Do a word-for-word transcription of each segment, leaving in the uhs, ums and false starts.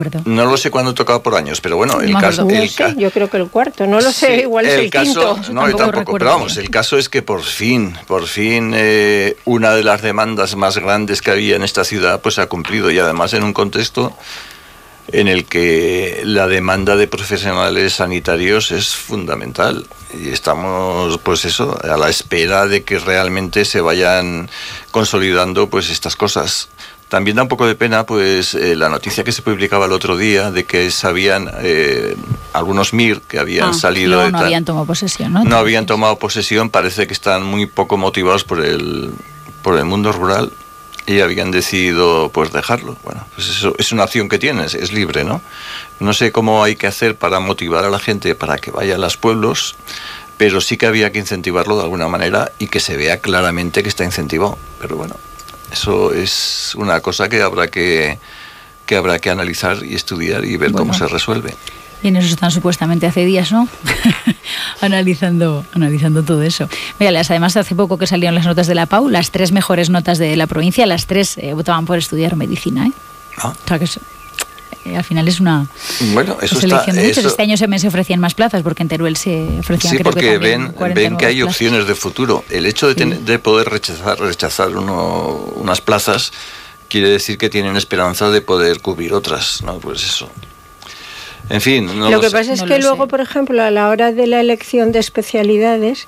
No lo sé cuándo tocaba por años, pero bueno, el no, caso... No el sé, ca- yo creo que el cuarto, no lo sé, sí, igual es el, el caso, quinto. No, yo tampoco, pero vamos, el caso es que por fin, por fin, eh, una de las demandas más grandes que había en esta ciudad, pues se ha cumplido, y además en un contexto en el que la demanda de profesionales sanitarios es fundamental, y estamos, pues eso, a la espera de que realmente se vayan consolidando, pues estas cosas. También da un poco de pena, pues, eh, la noticia que se publicaba el otro día de que sabían eh, algunos M I R que habían ah, salido... No, de no tal, habían tomado posesión, ¿no? No habían tomado posesión, parece que están muy poco motivados por el, por el mundo rural y habían decidido, pues, dejarlo. Bueno, pues eso es una opción que tienes, es libre, ¿no? No sé cómo hay que hacer para motivar a la gente para que vaya a los pueblos, pero sí que había que incentivarlo de alguna manera y que se vea claramente que está incentivado. Pero bueno... Eso es una cosa que habrá que, que habrá que analizar y estudiar y ver bueno, cómo se resuelve. Y en eso están supuestamente hace días, ¿no? analizando, analizando todo eso. Mira, además hace poco que salieron las notas de la Pau, las tres mejores notas de la provincia, las tres eh, votaban por estudiar medicina, ¿eh? Ah. O sea que eso, eh, al final es una bueno, eso selección está, de muchos. eso... Este año se, se ofrecían más plazas porque en Teruel se ofrecían, sí, creo porque que también ven, ven que hay plazas. opciones de futuro. El hecho de, ten, sí. de poder rechazar, rechazar uno, unas plazas quiere decir que tienen esperanza de poder cubrir otras, ¿no? Pues eso. En fin, no lo, lo que sé. pasa es no que luego, sé. por ejemplo, a la hora de la elección de especialidades,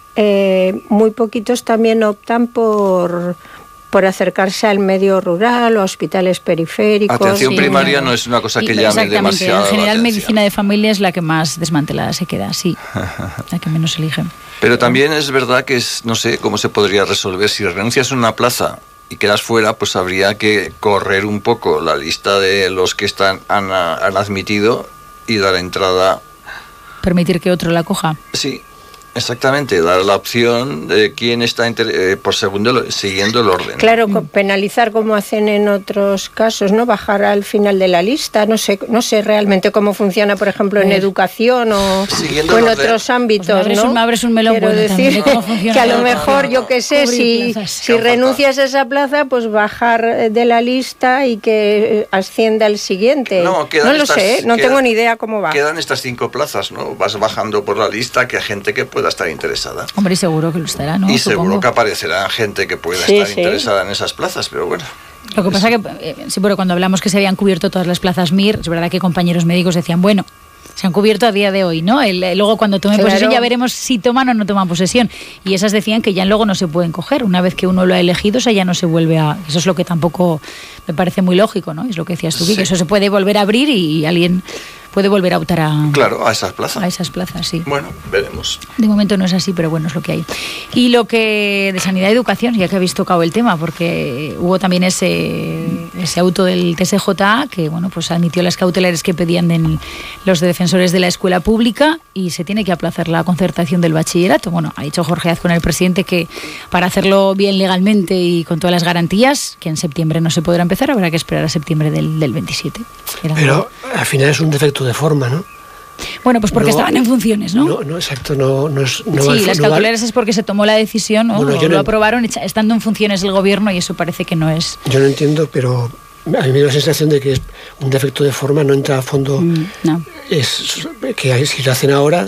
eh, muy poquitos también optan por... por acercarse al medio rural o a hospitales periféricos. Atención sí, primaria claro. no es una cosa que y, llame demasiado. En general, la medicina de familia es la que más desmantelada se queda, sí. La que menos eligen. Pero también es verdad que es, no sé cómo se podría resolver. Si renuncias a una plaza y quedas fuera, pues habría que correr un poco la lista de los que están han, han admitido y dar entrada. Permitir que otro la coja. Sí. Exactamente, dar la opción de quién está inter- eh, por segundo siguiendo el orden. Claro, mm. penalizar como hacen en otros casos, ¿no? Bajar al final de la lista, no sé, no sé realmente cómo funciona, por ejemplo, en educación o, o en otros ámbitos, pues me abres ¿no? Un, me abres un melón Quiero bueno decir también, ¿cómo funciona? Que a lo mejor, yo qué sé, si, si renuncias a esa plaza, pues bajar de la lista y que ascienda al siguiente. No, no lo estas, sé, no quedan, tengo ni idea cómo va. Quedan estas cinco plazas, ¿no? Vas bajando por la lista que hay gente que pueda estar interesada. Hombre, seguro que lo estará, ¿no? Y Supongo. seguro que aparecerá gente que pueda sí, estar sí. interesada en esas plazas, pero bueno. Lo que pasa es que, eh, sí, pero cuando hablamos que se habían cubierto todas las plazas M I R, es verdad que compañeros médicos decían, bueno, se han cubierto a día de hoy, ¿no? El, luego cuando tomen claro. posesión ya veremos si toman o no toman posesión. Y esas decían que ya luego no se pueden coger. Una vez que uno lo ha elegido, o sea, ya no se vuelve a... Eso es lo que tampoco me parece muy lógico, ¿no? Es lo que decías tú, sí. Que eso se puede volver a abrir y alguien puede volver a optar a... Claro, a esas plazas. A esas plazas, sí. Bueno, veremos. De momento no es así, pero bueno, es lo que hay. Y lo que de sanidad y educación, ya que habéis tocado el tema, porque hubo también ese, ese auto del T S J A que, bueno, pues admitió las cautelares que pedían en los defensores de la escuela pública y se tiene que aplazar la concertación del bachillerato. Bueno, ha dicho Jorge Azcona, el presidente, que para hacerlo bien legalmente y con todas las garantías, que en septiembre no se podrá empezar, habrá que esperar a septiembre del, del veintisiete. Era pero al final es un defecto de forma, ¿no? Bueno, pues porque no, estaban en funciones, ¿no? No, no exacto, no, no es... No sí, va, las no cautelares va... es porque se tomó la decisión, ¿no? Bueno, lo, lo no... aprobaron estando en funciones el gobierno y eso parece que no es... Yo no entiendo, pero a mí me da la sensación de que es un defecto de forma, no entra a fondo. Mm, no. Es que si lo hacen ahora,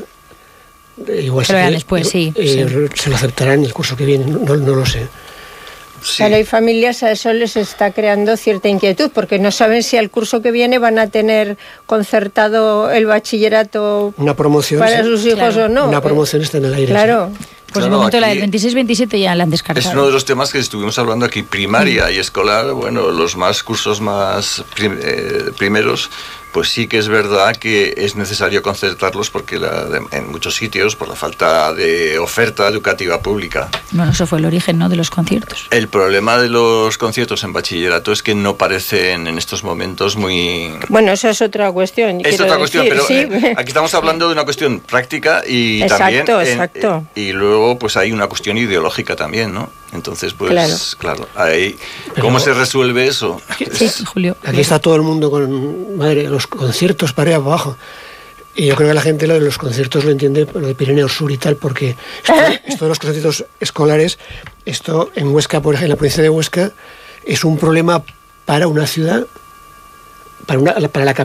igual Pero se, después, sí, eh, sí. se lo aceptarán el curso que viene, no, no lo sé. Sí. Claro, hay familias, a eso les está creando cierta inquietud, porque no saben si al curso que viene van a tener concertado el bachillerato una promoción, para sí. sus hijos claro. o no. Una promoción está en el aire. Claro. Sí. Pues no, en el momento aquí la del veintiséis veintisiete ya la han descartado. Es uno de los temas que estuvimos hablando aquí, primaria mm. y escolar, bueno, los más cursos más prim, eh, primeros, pues sí que es verdad que es necesario concertarlos porque la, de, en muchos sitios, por la falta de oferta educativa pública. Bueno, eso fue el origen, ¿no?, de los conciertos. El problema de los conciertos en bachillerato es que no parecen en estos momentos muy... Bueno, eso es otra cuestión. Es otra cuestión, decir, pero sí. eh, aquí estamos hablando de una cuestión práctica y exacto, también... Exacto, exacto. Eh, y luego pues hay una cuestión ideológica también, ¿no? Entonces, pues, claro, claro ahí, ¿cómo se resuelve eso? Sí, Julio. Aquí está todo el mundo con, madre, los conciertos para arriba, para abajo. Y yo creo que la gente lo de los conciertos lo entiende, lo de Pirineo Sur y tal, porque esto, esto de los conciertos escolares, esto en Huesca, por ejemplo, en la provincia de Huesca, es un problema para una ciudad para, una, para la